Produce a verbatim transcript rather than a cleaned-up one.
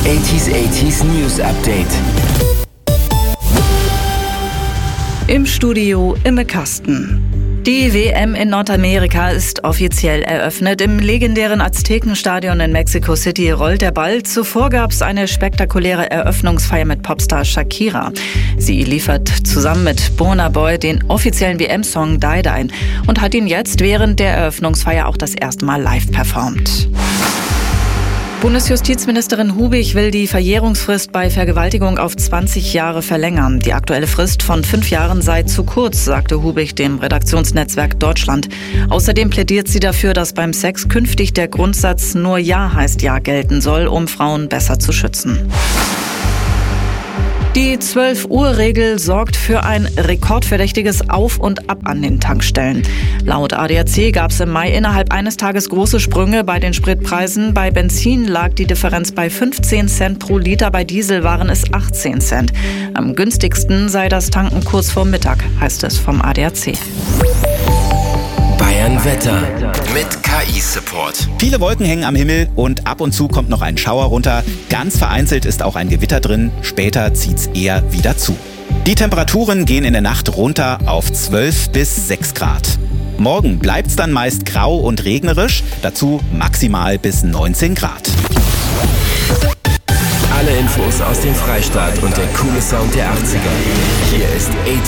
achtziger achtziger News Update. Im Studio Imme Kasten. Die W M in Nordamerika ist offiziell eröffnet. Im legendären Aztekenstadion in Mexico City rollt der Ball. Zuvor gab es eine spektakuläre Eröffnungsfeier mit Popstar Shakira. Sie liefert zusammen mit Burna Boy den offiziellen W M-Song Die Die und hat ihn jetzt während der Eröffnungsfeier auch das erste Mal live performt. Bundesjustizministerin Hubig will die Verjährungsfrist bei Vergewaltigung auf zwanzig Jahre verlängern. Die aktuelle Frist von fünf Jahren sei zu kurz, sagte Hubig dem Redaktionsnetzwerk Deutschland. Außerdem plädiert sie dafür, dass beim Sex künftig der Grundsatz nur Ja heißt Ja gelten soll, um Frauen besser zu schützen. Die zwölf-Uhr-Regel sorgt für ein rekordverdächtiges Auf und Ab an den Tankstellen. Laut A D A C gab es im Mai innerhalb eines Tages große Sprünge bei den Spritpreisen. Bei Benzin lag die Differenz bei fünfzehn Cent pro Liter, bei Diesel waren es achtzehn Cent. Am günstigsten sei das Tanken kurz vor Mittag, heißt es vom A D A C. Bayern Wetter mit K I-Support. Viele Wolken hängen am Himmel und ab und zu kommt noch ein Schauer runter. Ganz vereinzelt ist auch ein Gewitter drin. Später zieht's eher wieder zu. Die Temperaturen gehen in der Nacht runter auf zwölf bis sechs Grad. Morgen bleibt's dann meist grau und regnerisch. Dazu maximal bis neunzehn Grad. Alle Infos aus dem Freistaat und der coole Sound der achtziger. Hier ist